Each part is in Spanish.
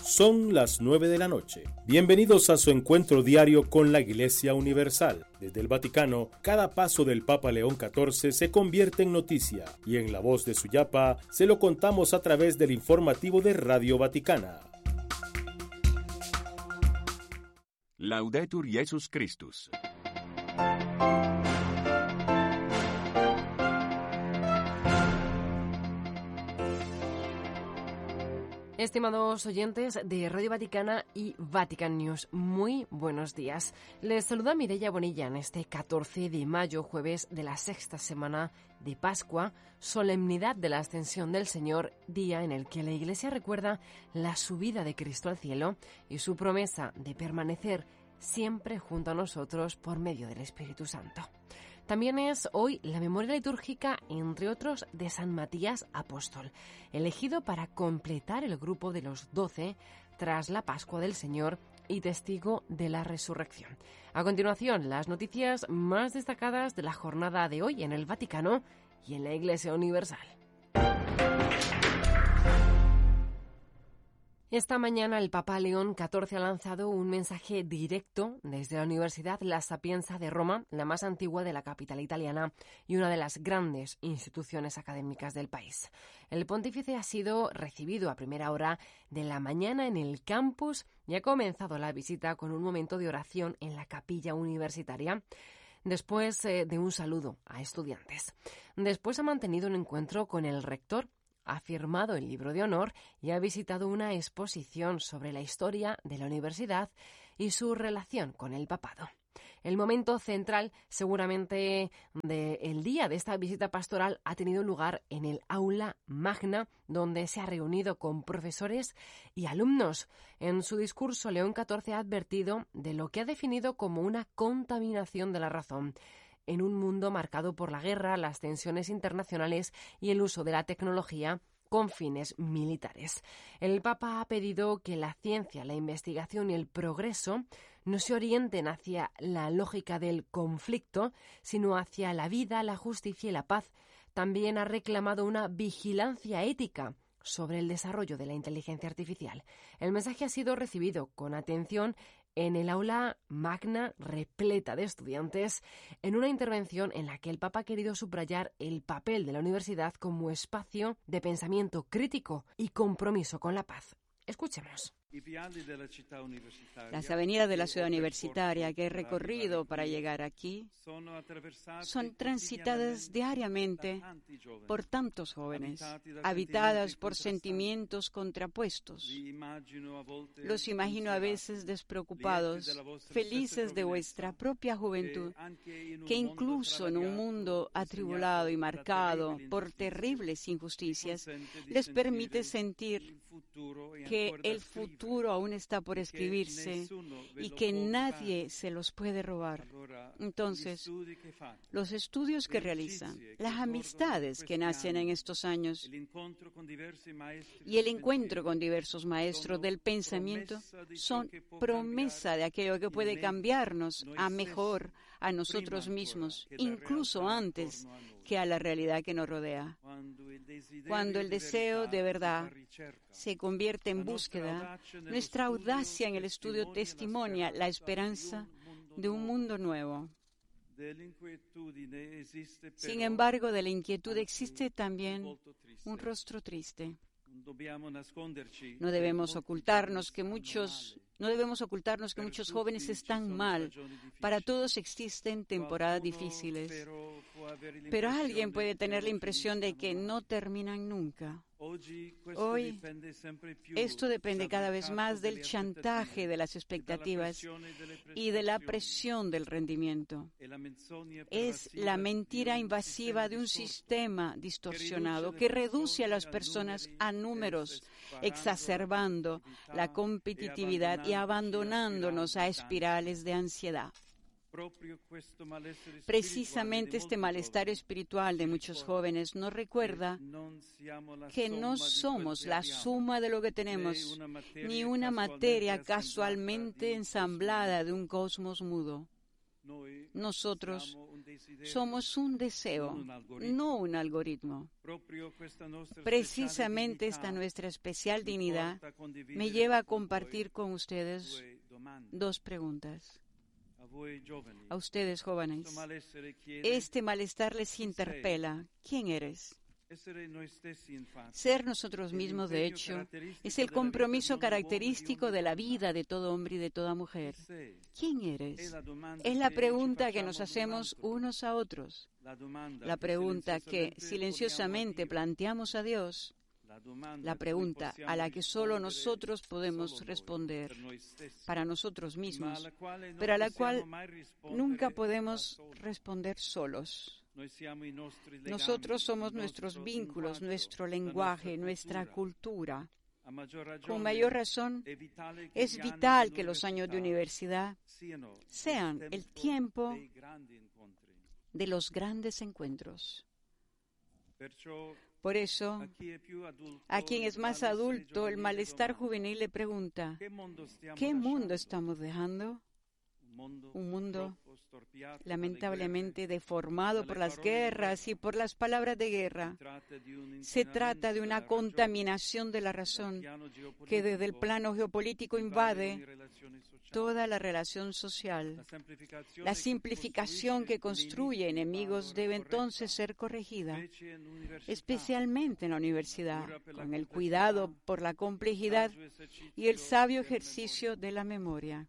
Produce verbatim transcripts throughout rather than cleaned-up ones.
Son las nueve de la noche. Bienvenidos a su encuentro diario con la Iglesia Universal. Desde el Vaticano, cada paso del Papa León catorce se convierte en noticia y en la voz de Suyapa se lo contamos a través del informativo de Radio Vaticana. Laudetur Jesus Christus. Estimados oyentes de Radio Vaticana y Vatican News, muy buenos días. Les saluda Mireia Bonilla en este catorce de mayo, jueves de la sexta semana de Pascua, solemnidad de la Ascensión del Señor, día en el que la Iglesia recuerda la subida de Cristo al cielo y su promesa de permanecer siempre junto a nosotros por medio del Espíritu Santo. También es hoy la memoria litúrgica, entre otros, de San Matías Apóstol, elegido para completar el grupo de los doce tras la Pascua del Señor y testigo de la resurrección. A continuación, las noticias más destacadas de la jornada de hoy en el Vaticano y en la Iglesia Universal. Esta mañana el Papa León catorce ha lanzado un mensaje directo desde la Universidad La Sapienza de Roma, la más antigua de la capital italiana y una de las grandes instituciones académicas del país. El pontífice ha sido recibido a primera hora de la mañana en el campus y ha comenzado la visita con un momento de oración en la capilla universitaria, después eh, de un saludo a estudiantes. Después ha mantenido un encuentro con el rector, ha firmado el libro de honor y ha visitado una exposición sobre la historia de la universidad y su relación con el papado. El momento central, seguramente, del día de esta visita pastoral ha tenido lugar en el aula magna, donde se ha reunido con profesores y alumnos. En su discurso, León catorce ha advertido de lo que ha definido como una contaminación de la razón en un mundo marcado por la guerra, las tensiones internacionales y el uso de la tecnología con fines militares. El Papa ha pedido que la ciencia, la investigación y el progreso no se orienten hacia la lógica del conflicto, sino hacia la vida, la justicia y la paz. También ha reclamado una vigilancia ética sobre el desarrollo de la inteligencia artificial. El mensaje ha sido recibido con atención en el aula magna repleta de estudiantes, en una intervención en la que el Papa ha querido subrayar el papel de la universidad como espacio de pensamiento crítico y compromiso con la paz. Escuchemos. Las avenidas de la ciudad universitaria que he recorrido para llegar aquí son transitadas diariamente por tantos jóvenes, habitadas por sentimientos contrapuestos. Los imagino a veces despreocupados, felices de vuestra propia juventud, que incluso en un mundo atribulado y marcado por terribles injusticias, les permite sentir que el futuro aún está por escribirse y que nadie se los puede robar. Entonces, los estudios que realizan, las amistades que nacen en estos años y el encuentro con diversos maestros del pensamiento son promesa de aquello que puede cambiarnos a mejor a nosotros mismos, incluso antes que a la realidad que nos rodea. Cuando el deseo de verdad se convierte en búsqueda, nuestra audacia en el estudio testimonia la esperanza de un mundo nuevo. Sin embargo, de la inquietud existe también un rostro triste. No debemos ocultarnos que muchos No debemos ocultarnos que muchos jóvenes están mal. Para todos existen temporadas difíciles. Pero alguien puede tener la impresión de que no terminan nunca. Hoy, esto depende cada vez más del chantaje de las expectativas y de la presión del rendimiento. Es la mentira invasiva de un sistema distorsionado que reduce a las personas a números, exacerbando la competitividad y abandonándonos a espirales de ansiedad. Precisamente este malestar espiritual de muchos jóvenes nos recuerda que no somos la suma de lo que tenemos, ni una materia casualmente ensamblada de un cosmos mudo. Nosotros Somos un deseo, no un algoritmo. Precisamente esta nuestra especial dignidad me lleva a compartir con ustedes dos preguntas. A ustedes, jóvenes, este malestar les interpela. ¿Quién eres? Ser nosotros mismos, de hecho, es el compromiso característico de la vida de todo hombre y de toda mujer. ¿Quién eres? Es la pregunta que nos hacemos unos a otros. La pregunta que silenciosamente planteamos a Dios. La pregunta a la que solo nosotros podemos responder para nosotros mismos, pero a la cual nunca podemos responder solos. Nosotros somos nuestros vínculos, nuestro lenguaje, nuestra cultura. Con mayor razón, es vital que los años de universidad sean el tiempo de los grandes encuentros. Por eso, a quien es más adulto, el malestar juvenil le pregunta, ¿qué mundo estamos dejando? Un mundo lamentablemente deformado por las guerras y por las palabras de guerra. Se trata de una contaminación de la razón que desde el plano geopolítico invade toda la relación social. La simplificación que construye enemigos debe entonces ser corregida, especialmente en la universidad, con el cuidado por la complejidad y el sabio ejercicio de la memoria.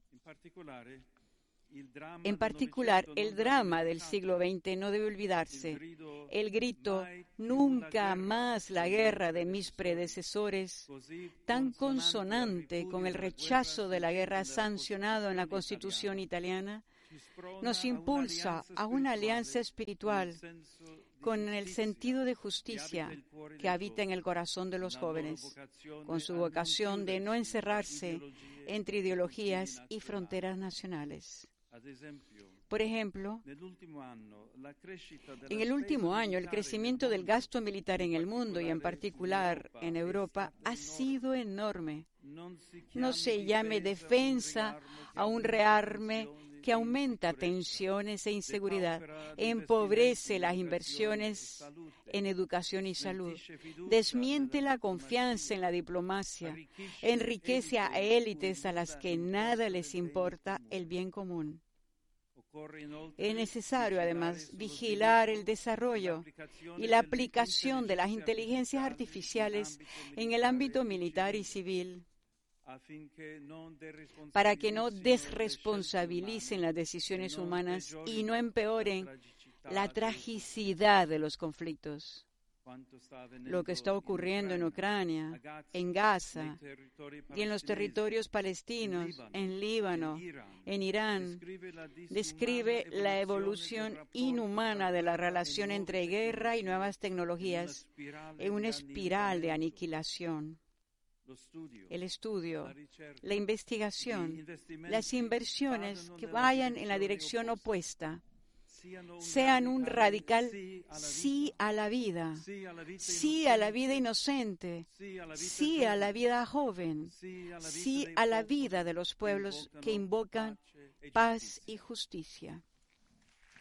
En particular, el drama del siglo veinte no debe olvidarse. El grito, nunca más la guerra de mis predecesores, tan consonante con el rechazo de la guerra sancionado en la Constitución italiana, nos impulsa a una alianza espiritual con el sentido de justicia que habita en el corazón de los jóvenes, con su vocación de no encerrarse entre ideologías y fronteras nacionales. Por ejemplo, en el último año, el crecimiento del gasto militar en el mundo y en particular en Europa ha sido enorme. No se llame defensa a un rearme que aumenta tensiones e inseguridad, empobrece las inversiones en educación y salud, desmiente la confianza en la diplomacia, enriquece a élites a las que nada les importa el bien común. Es necesario, además, vigilar el desarrollo y la aplicación de las inteligencias artificiales en el ámbito militar y civil, para que no desresponsabilicen las decisiones humanas y no empeoren la tragicidad de los conflictos. Lo que está ocurriendo en Ucrania, en Gaza y en los territorios palestinos, en Líbano, en Irán, describe la evolución inhumana de la relación entre guerra y nuevas tecnologías en una espiral de aniquilación. El estudio, la investigación, las inversiones que vayan en la dirección opuesta, sean un radical sí a la vida, sí a la vida inocente, sí a la vida joven, sí a la vida de los pueblos que invocan paz y justicia.